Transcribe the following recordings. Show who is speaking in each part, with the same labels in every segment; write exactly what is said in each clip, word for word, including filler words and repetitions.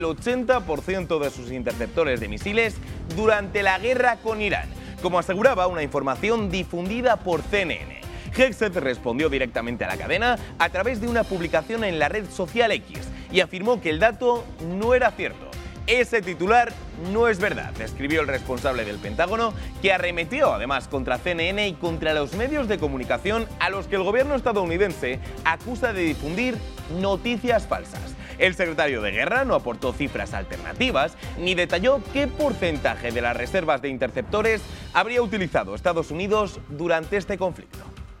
Speaker 1: el ochenta por ciento de sus interceptores de misiles durante la guerra con Irán, como aseguraba una información difundida por C N N. Hegseth respondió directamente a la cadena a través de una publicación en la red social X y afirmó que el dato no era cierto. Ese titular no es verdad, escribió el responsable del Pentágono, que arremetió además contra C N N y contra los medios de comunicación a los que el gobierno estadounidense acusa de difundir noticias falsas. El secretario de Guerra no aportó cifras alternativas ni detalló qué porcentaje de las reservas de interceptores habría utilizado Estados Unidos durante este conflicto.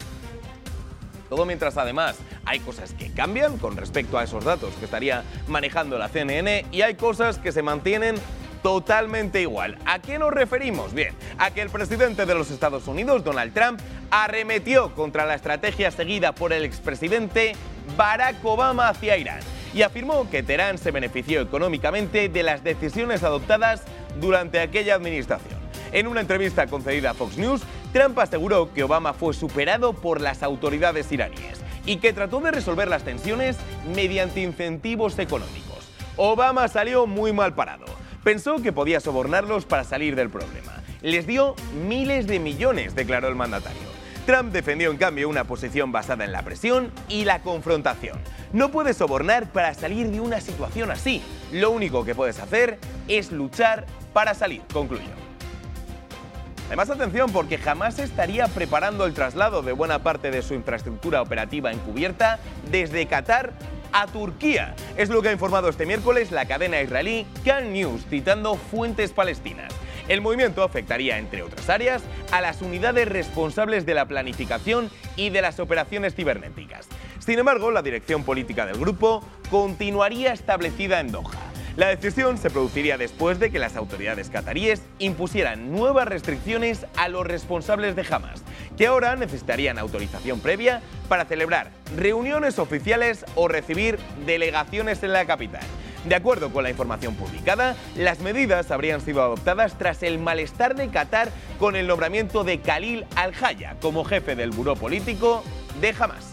Speaker 1: Todo mientras además hay cosas que cambian con respecto a esos datos que estaría manejando la C N N y hay cosas que se mantienen totalmente igual. ¿A qué nos referimos? Bien, a que el presidente de los Estados Unidos, Donald Trump, arremetió contra la estrategia seguida por el expresidente Barack Obama hacia Irán y afirmó que Teherán se benefició económicamente de las decisiones adoptadas durante aquella administración. En una entrevista concedida a Fox News, Trump aseguró que Obama fue superado por las autoridades iraníes y que trató de resolver las tensiones mediante incentivos económicos. Obama salió muy mal parado. Pensó que podía sobornarlos para salir del problema. Les dio miles de millones, declaró el mandatario. Trump defendió en cambio una posición basada en la presión y la confrontación. No puedes sobornar para salir de una situación así. Lo único que puedes hacer es luchar para salir, concluyó. Además, atención, porque jamás estaría preparando el traslado de buena parte de su infraestructura operativa encubierta desde Qatar a Turquía. Es lo que ha informado este miércoles la cadena israelí Kan News, citando fuentes palestinas. El movimiento afectaría, entre otras áreas, a las unidades responsables de la planificación y de las operaciones cibernéticas. Sin embargo, la dirección política del grupo continuaría establecida en Doha. La decisión se produciría después de que las autoridades cataríes impusieran nuevas restricciones a los responsables de Hamas, que ahora necesitarían autorización previa para celebrar reuniones oficiales o recibir delegaciones en la capital. De acuerdo con la información publicada, las medidas habrían sido adoptadas tras el malestar de Qatar con el nombramiento de Khalil al-Haya como jefe del buró político de Hamas.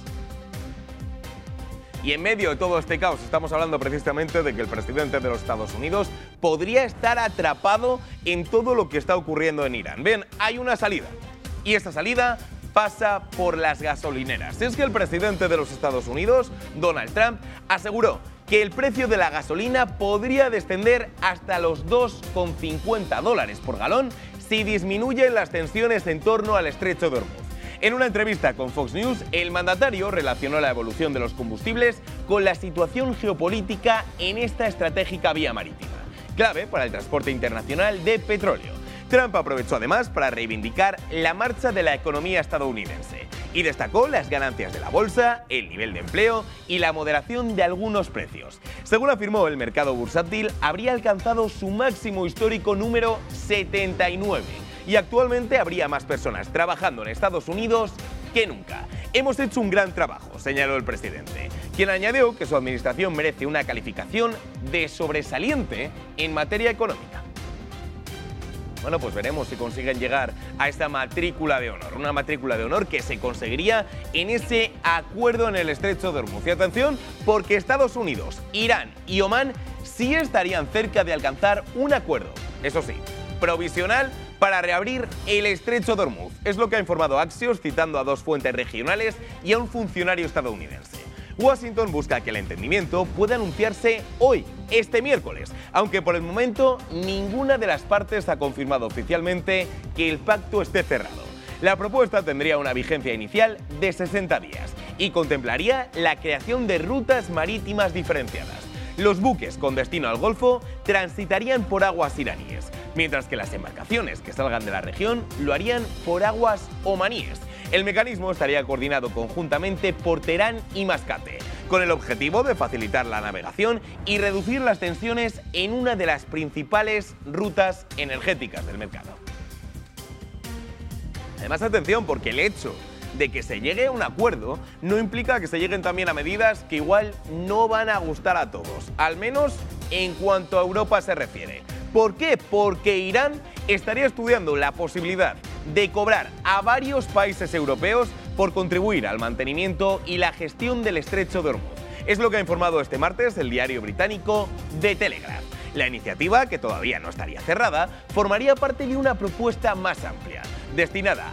Speaker 1: Y en medio de todo este caos estamos hablando precisamente de que el presidente de los Estados Unidos podría estar atrapado en todo lo que está ocurriendo en Irán. Bien, hay una salida y esa salida pasa por las gasolineras. Es que el presidente de los Estados Unidos, Donald Trump, aseguró que el precio de la gasolina podría descender hasta los dos con cincuenta dólares por galón si disminuyen las tensiones en torno al estrecho de Hormuz. En una entrevista con Fox News, el mandatario relacionó la evolución de los combustibles con la situación geopolítica en esta estratégica vía marítima, clave para el transporte internacional de petróleo. Trump aprovechó además para reivindicar la marcha de la economía estadounidense y destacó las ganancias de la bolsa, el nivel de empleo y la moderación de algunos precios. Según afirmó, el mercado bursátil habría alcanzado su máximo histórico número setenta y nueve. Y actualmente habría más personas trabajando en Estados Unidos que nunca. Hemos hecho un gran trabajo, señaló el presidente, quien añadió que su administración merece una calificación de sobresaliente en materia económica. Bueno, pues veremos si consiguen llegar a esta matrícula de honor, una matrícula de honor que se conseguiría en ese acuerdo en el estrecho de Hormuz. Y atención, porque Estados Unidos, Irán y Omán sí estarían cerca de alcanzar un acuerdo, eso sí, provisional, para reabrir el estrecho de Hormuz. Es lo que ha informado Axios, citando a dos fuentes regionales y a un funcionario estadounidense. Washington busca que el entendimiento pueda anunciarse hoy, este miércoles, aunque por el momento ninguna de las partes ha confirmado oficialmente que el pacto esté cerrado. La propuesta tendría una vigencia inicial de sesenta días y contemplaría la creación de rutas marítimas diferenciadas. Los buques con destino al Golfo transitarían por aguas iraníes, mientras que las embarcaciones que salgan de la región lo harían por aguas omaníes. El mecanismo estaría coordinado conjuntamente por Teherán y Mascate, con el objetivo de facilitar la navegación y reducir las tensiones en una de las principales rutas energéticas del mercado. Además, atención, porque el hecho de que se llegue a un acuerdo no implica que se lleguen también a medidas que igual no van a gustar a todos, al menos en cuanto a Europa se refiere. ¿Por qué? Porque Irán estaría estudiando la posibilidad de cobrar a varios países europeos por contribuir al mantenimiento y la gestión del estrecho de Hormuz. Es lo que ha informado este martes el diario británico The Telegraph. La iniciativa, que todavía no estaría cerrada, formaría parte de una propuesta más amplia, destinada